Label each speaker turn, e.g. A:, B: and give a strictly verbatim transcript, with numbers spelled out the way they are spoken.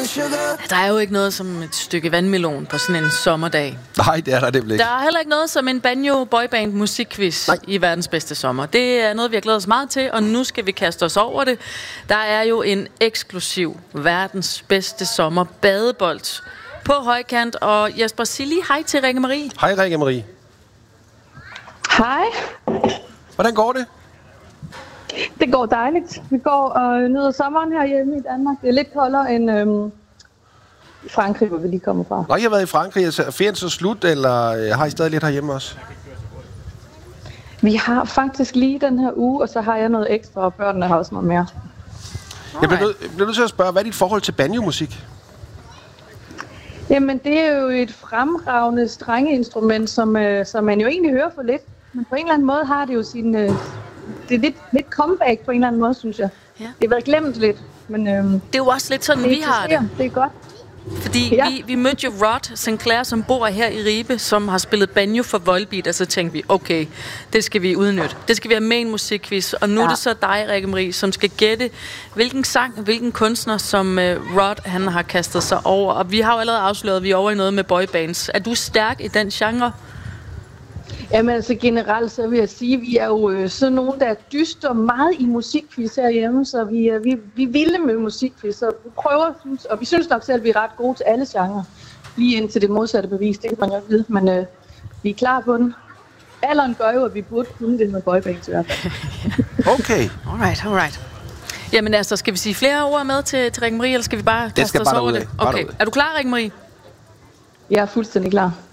A: Der er jo ikke noget som et stykke vandmelon på sådan en sommerdag.
B: Nej, det er der det ikke.
A: Der er heller ikke noget som en banjo boyband musikquiz i verdens bedste sommer. Det er noget, vi har glædet os meget til, og nu skal vi kaste os over det. Der er jo en eksklusiv verdens bedste sommer badebold på højkant. Og Jesper, sig lige hej til Rikke Marie.
B: Hej Rikke Marie.
C: Hej.
B: Hvordan går det?
C: Det går dejligt. Vi går og nyder sommeren herhjemme i Danmark. Det er lidt koldere end øhm, i Frankrig, hvor vi lige kommer fra.
B: Nå, I har været i Frankrig. Er ferien så slut, eller har I stadig lidt herhjemme også?
C: Vi har faktisk lige den her uge, og så har jeg noget ekstra, og børnene har også noget mere.
B: Jeg bliver nødt, jeg bliver nødt til at spørge, hvad er dit forhold til banjo-musik?
C: Jamen, det er jo et fremragende strengeinstrument, som, øh, som man jo egentlig hører for lidt. Men på en eller anden måde har det jo sin... Øh, det er lidt, lidt comeback på en eller anden måde, synes jeg. Ja. Det har været glemt lidt, men... Øh,
A: det er jo også lidt sådan, vi har det.
C: Det er godt.
A: Fordi ja. vi, vi mødte jo Rod Sinclair, som bor her i Ribe, som har spillet banjo for Volbeat, og så tænkte vi, okay, det skal vi udnytte. Det skal vi have med en musikquiz. Og nu ja. er det så dig, Rikke Marie, som skal gætte, hvilken sang, hvilken kunstner, som uh, Rod han har kastet sig over. Og vi har jo allerede afsløret, at vi er over i noget med boybands. Er du stærk i den genre?
C: Jamen altså generelt, så vil jeg sige, at vi er jo øh, sådan nogen, der dyster meget i musikquiz herhjemme, så vi, øh, vi, vi er vilde med musikquiz, så vi prøver, og vi synes nok selv, at vi er ret gode til alle genrer. Lige indtil det modsatte bevis, det kan man jo vide, men øh, vi er klar på den. Alderen gør jo, at vi burde kunne det med boybands i hvert fald.
B: Okay.
A: Alright, alright. Jamen altså, skal vi sige flere ord med til, til Rikke Marie, eller skal vi bare kaste os over det? Okay. Er du klar, Rikke Marie?
C: Jeg er fuldstændig klar.